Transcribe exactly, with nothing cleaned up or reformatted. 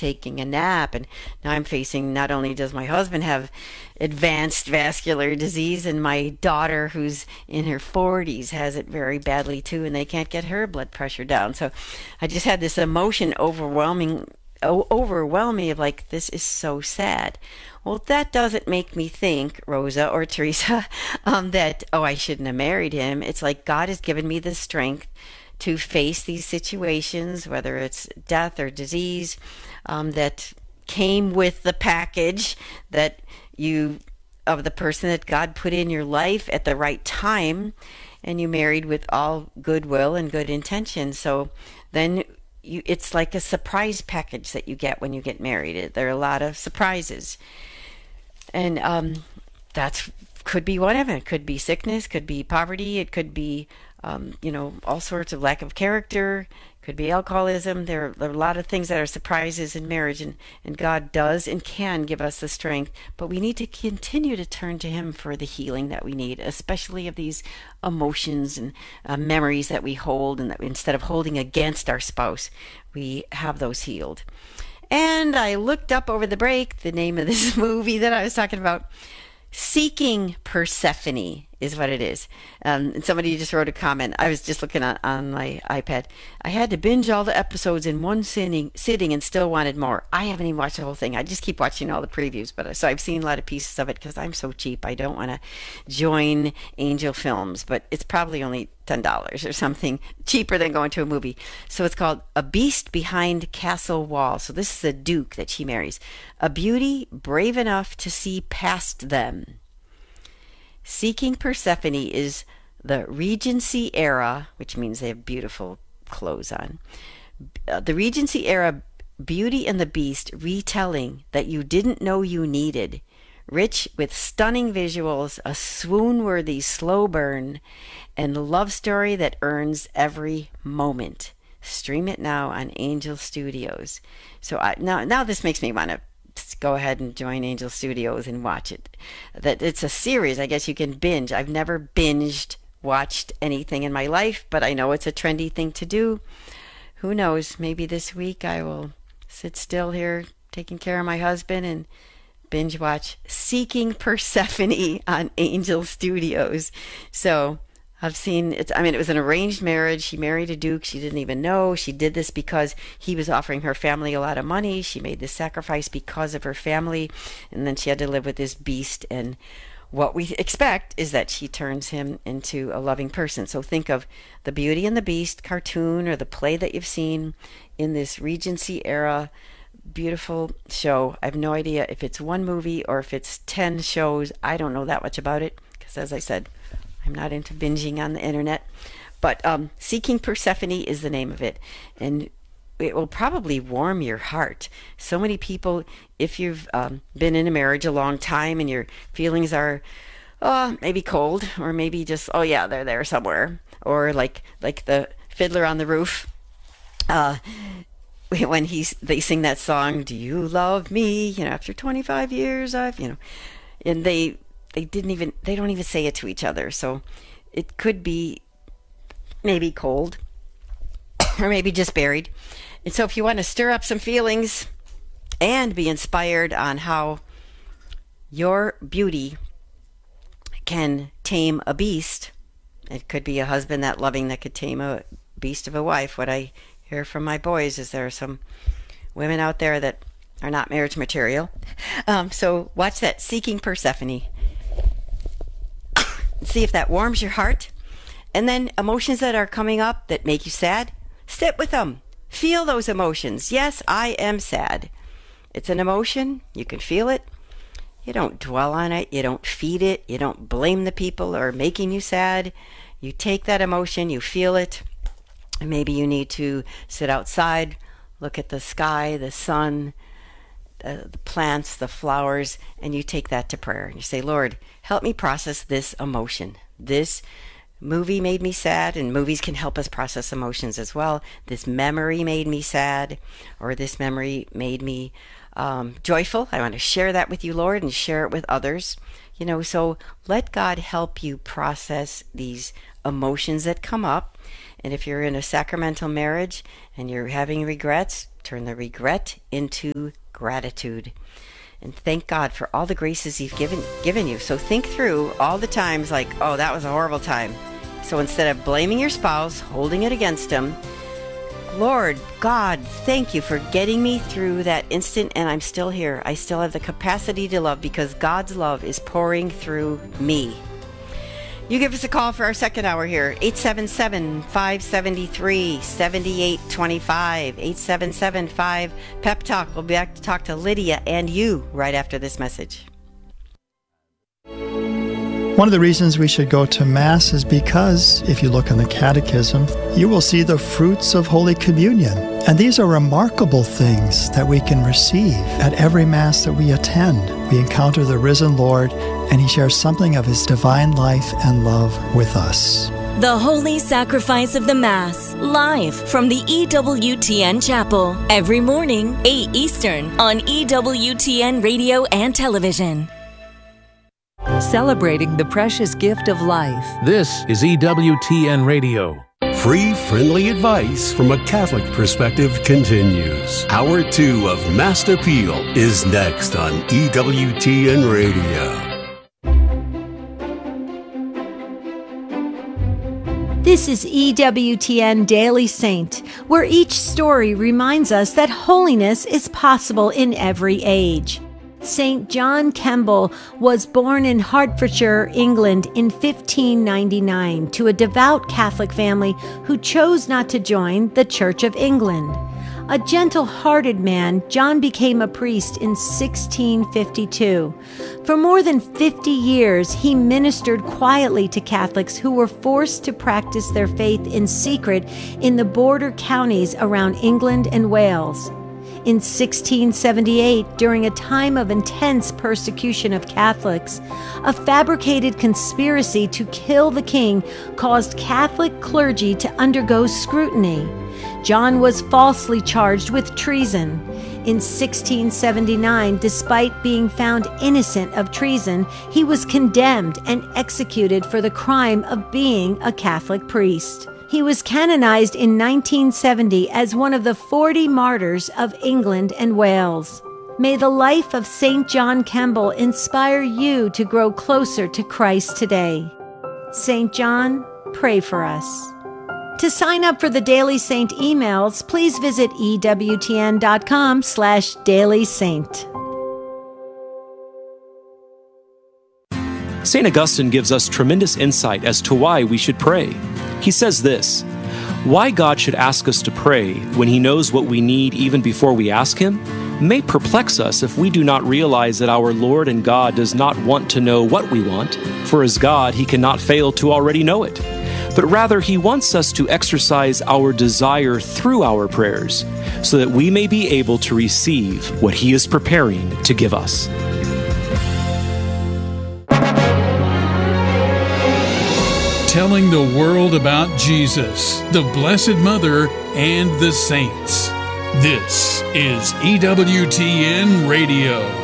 taking a nap. And now I'm facing, not only does my husband have advanced vascular disease, and my daughter, who's in her forties, has it very badly too, and they can't get her blood pressure down. So I just had this emotion overwhelming overwhelm me of like, this is so sad. Well, that doesn't make me think, Rosa or Teresa, um, that, oh, I shouldn't have married him. It's like God has given me the strength to face these situations, whether it's death or disease, um, that came with the package that you, of the person that God put in your life at the right time, and you married with all goodwill and good intention. So then you, it's like a surprise package that you get when you get married. There are a lot of surprises. And um, that's could be one of it. It could be sickness, could be poverty, it could be, um, you know, all sorts of lack of character, could be alcoholism. There are, there are a lot of things that are surprises in marriage, and, and God does and can give us the strength, but we need to continue to turn to Him for the healing that we need, especially of these emotions and uh, memories that we hold, and that instead of holding against our spouse, we have those healed. And I looked up over the break the name of this movie that I was talking about. Seeking Persephone is what it is. Um, and somebody just wrote a comment. I was just looking on, on my iPad. I had to binge all the episodes in one sitting, sitting and still wanted more. I haven't even watched the whole thing. I just keep watching all the previews. But so I've seen a lot of pieces of it because I'm so cheap. I don't want to join Angel Films, but it's probably only ten dollars or something, cheaper than going to a movie. So it's called A Beast Behind Castle Wall. So this is a duke that she marries. A beauty brave enough to see past them. Seeking Persephone is the Regency era, which means they have beautiful clothes on. Uh, the Regency era Beauty and the Beast retelling that you didn't know you needed. Rich with stunning visuals, a swoon-worthy slow burn, and a love story that earns every moment. Stream it now on Angel Studios. So I, now, now this makes me want to go ahead and join Angel Studios and watch it. That it's a series, I guess you can binge. I've never binged watched anything in my life, but I know it's a trendy thing to do. Who knows? Maybe this week I will sit still here taking care of my husband and binge watch Seeking Persephone on Angel Studios. So I've seen it. I mean, it was an arranged marriage. She married a duke she didn't even know. She did this because he was offering her family a lot of money. She made this sacrifice because of her family, and then she had to live with this beast. And what we expect is that she turns him into a loving person. So think of the Beauty and the Beast cartoon or the play that you've seen in this Regency era. Beautiful show. I have no idea if it's one movie or if it's ten shows. I don't know that much about it because, as I said, I'm not into binging on the internet. But um, Seeking Persephone is the name of it. And it will probably warm your heart. So many people, if you've um, been in a marriage a long time and your feelings are uh, maybe cold, or maybe just, oh yeah, they're there somewhere. Or like like the Fiddler on the Roof. Uh, when he's they sing that song, "Do you love me?" You know, after twenty-five years, I've, you know, and they they didn't even they don't even say it to each other. So it could be maybe cold, or maybe just buried. And so if you want to stir up some feelings and be inspired on how your beauty can tame a beast, it could be a husband that loving that could tame a beast of a wife. What I hear from my boys is there are some women out there that are not marriage material. Um, so watch that Seeking Persephone. See if that warms your heart. And then emotions that are coming up that make you sad, sit with them. Feel those emotions. Yes, I am sad. It's an emotion. You can feel it. You don't dwell on it. You don't feed it. You don't blame the people who are making you sad. You take that emotion. You feel it. And maybe you need to sit outside, look at the sky, the sun, the, the plants, the flowers, and you take that to prayer. And you say, Lord, help me process this emotion. This movie made me sad, and movies can help us process emotions as well. This memory made me sad, or this memory made me um, joyful. I want to share that with you, Lord, and share it with others. You know, so let God help you process these emotions that come up. And if you're in a sacramental marriage and you're having regrets, turn the regret into gratitude. And thank God for all the graces He's given given you. So think through all the times like, oh, that was a horrible time. So instead of blaming your spouse, holding it against him, Lord God, thank you for getting me through that instant, and I'm still here. I still have the capacity to love because God's love is pouring through me. You give us a call for our second hour here, eight seven seven, five seven three, seven eight two five, eight seven seven five, Pep Talk. We'll be back to talk to Lydia and you right after this message. One of the reasons we should go to Mass is because, if you look in the Catechism, you will see the fruits of Holy Communion. And these are remarkable things that we can receive at every Mass that we attend. We encounter the risen Lord, and He shares something of His divine life and love with us. The Holy Sacrifice of the Mass, live from the E W T N Chapel, every morning, eight Eastern, on E W T N Radio and Television. Celebrating the precious gift of life. This is E W T N Radio. Free, friendly advice from a Catholic perspective continues. Hour two of Mass Appeal is next on E W T N Radio. This is E W T N Daily Saint, where each story reminds us that holiness is possible in every age. Saint John Kemble was born in Hertfordshire, England in fifteen ninety-nine to a devout Catholic family who chose not to join the Church of England. A gentle-hearted man, John became a priest in sixteen fifty-two. For more than fifty years, he ministered quietly to Catholics who were forced to practice their faith in secret in the border counties around England and Wales. In sixteen seventy-eight, during a time of intense persecution of Catholics, a fabricated conspiracy to kill the king caused Catholic clergy to undergo scrutiny. John was falsely charged with treason. In sixteen seventy-nine, despite being found innocent of treason, he was condemned and executed for the crime of being a Catholic priest. He was canonized in nineteen seventy as one of the forty martyrs of England and Wales. May the life of Saint John Kemble inspire you to grow closer to Christ today. Saint John, pray for us. To sign up for the Daily Saint emails, please visit ewtn.com slash Daily Saint. Saint Augustine gives us tremendous insight as to why we should pray. He says this: why God should ask us to pray when He knows what we need even before we ask Him may perplex us if we do not realize that our Lord and God does not want to know what we want, for as God He cannot fail to already know it. But rather He wants us to exercise our desire through our prayers so that we may be able to receive what He is preparing to give us. Telling the world about Jesus, the Blessed Mother, and the saints. This is E W T N Radio.